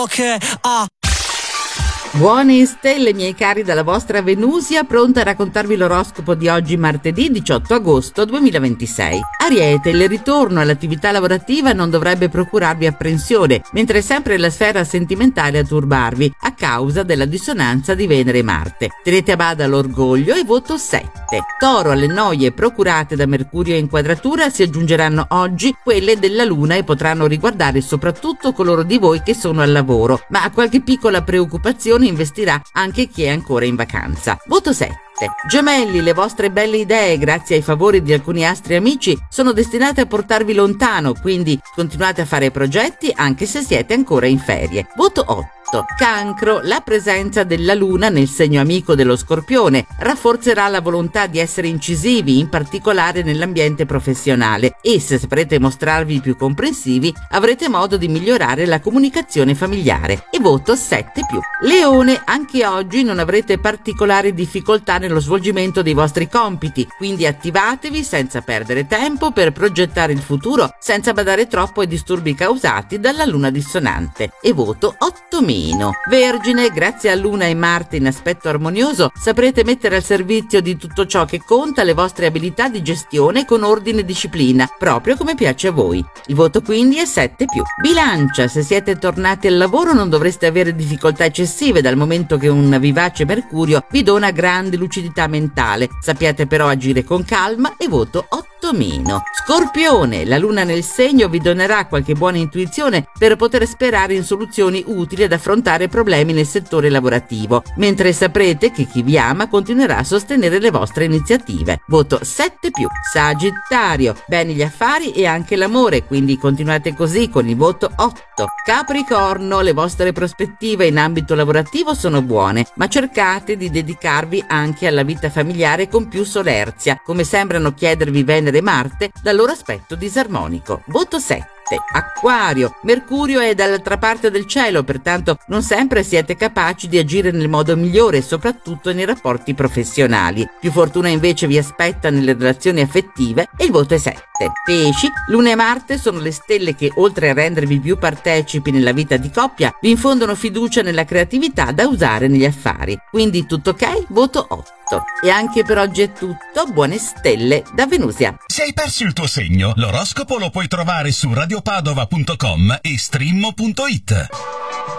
Ok, Buone stelle, miei cari, dalla vostra Venusia, pronta a raccontarvi l'oroscopo di oggi, martedì 18 agosto 2026. Ariete, il ritorno all'attività lavorativa non dovrebbe procurarvi apprensione, mentre è sempre la sfera sentimentale a turbarvi, a causa della dissonanza di Venere e Marte. Tenete a bada l'orgoglio e voto 7. Toro, alle noie procurate da Mercurio in quadratura si aggiungeranno oggi quelle della Luna e potranno riguardare soprattutto coloro di voi che sono al lavoro, ma a qualche piccola preoccupazione investirà anche chi è ancora in vacanza. Voto 7. Gemelli, le vostre belle idee, grazie ai favori di alcuni astri amici, sono destinate a portarvi lontano, quindi continuate a fare progetti anche se siete ancora in ferie. Voto 8. Cancro, la presenza della Luna nel segno amico dello Scorpione rafforzerà la volontà di essere incisivi, in particolare nell'ambiente professionale, e se saprete mostrarvi più comprensivi avrete modo di migliorare la comunicazione familiare. E voto 7+. Leone, anche oggi non avrete particolari difficoltà nello svolgimento dei vostri compiti, quindi attivatevi senza perdere tempo per progettare il futuro senza badare troppo ai disturbi causati dalla Luna dissonante. E voto 8-. Vergine, grazie a Luna e Marte in aspetto armonioso saprete mettere al servizio di tutto ciò che conta le vostre abilità di gestione con ordine e disciplina, proprio come piace a voi. Il voto quindi è 7+. Bilancia, se siete tornati al lavoro non dovreste avere difficoltà eccessive, dal momento che un vivace Mercurio vi dona grande lucidità mentale. Sappiate però agire con calma e voto 8-. Scorpione, la Luna nel segno vi donerà qualche buona intuizione per poter sperare in soluzioni utili ad affrontare problemi nel settore lavorativo, mentre saprete che chi vi ama continuerà a sostenere le vostre iniziative. Voto 7+. Sagittario, bene gli affari e anche l'amore, quindi continuate così con il voto 8. Capricorno, le vostre prospettive in ambito lavorativo sono buone, ma cercate di dedicarvi anche alla vita familiare con più solerzia, come sembrano chiedervi Venere e Marte dal loro aspetto disarmonico. Voto 7. Acquario, Mercurio è dall'altra parte del cielo, pertanto non sempre siete capaci di agire nel modo migliore, soprattutto nei rapporti professionali. Più fortuna invece vi aspetta nelle relazioni affettive e il voto è 7. Pesci, Luna e Marte sono le stelle che, oltre a rendervi più partecipi nella vita di coppia, vi infondono fiducia nella creatività da usare negli affari. Quindi tutto ok? Voto 8. E anche per oggi è tutto. Buone stelle da Venusia. Se hai perso il tuo segno, l'oroscopo lo puoi trovare su radiopadova.com e stream.it.